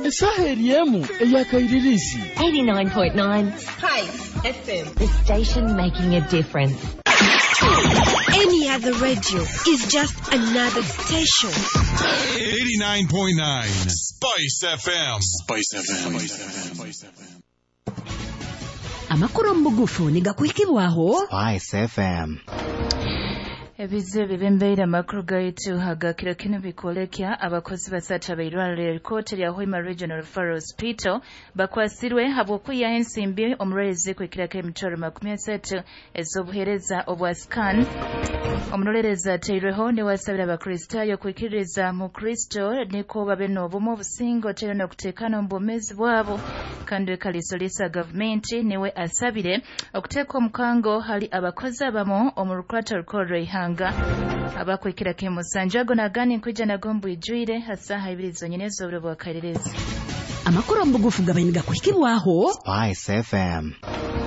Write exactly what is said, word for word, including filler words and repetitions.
Esaheliemu eyakairirizi eighty-nine point nine Spice F M. The station making a difference. Any other radio is just another station. eighty-nine point nine Spice F M. Spice F M. Spice F M. Amakuru mugufu nigakwikibwaho Spice F M. Ebizibu bimbeera amakuru gaitu hagakira kino bikolekya abakozi basatu abairwaliro erikooti lya Hoima Regional Referral Hospital bakwasirwe habwokuya ensimbi omulwezi kwekirako emitwalo makumi asatu ez'obuheereza obwa scan. Omunolereza ateirweho ne wasabira abakristaayo kwikiririza mu Kristo niko babe n'obumu obusinga otera n'okuteekana mu bwomezi bwabo kandi kalisolisa gavumenti niwe asabire okuteeka omukango hali abakozi abamu omu lukwata lukolwa abakwikira ke musanju ago nagani nkwijja nago mbwijwire hasaha ibiri zonyene ez'oburo bwa kalirezi. Amakuru mbugufu gabainiga kwikibwaho Spice F M.